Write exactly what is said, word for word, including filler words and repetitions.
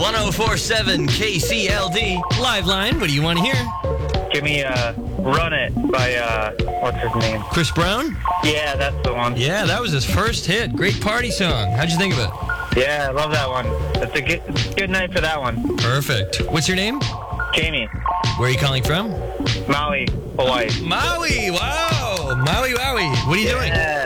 one oh four point seven K C L D. Live line, what do you want to hear? Give me uh, Run It by, uh, what's his name? Chris Brown? Yeah, that's the one. Yeah, that was his first hit. Great party song. How'd you think of it? Yeah, I love that one. It's a good, it's a good night for that one. Perfect. What's your name? Jamie, Where are you calling from? Maui, Hawaii. Maui. Wow. Maui, Wowie. What are you doing? Yeah.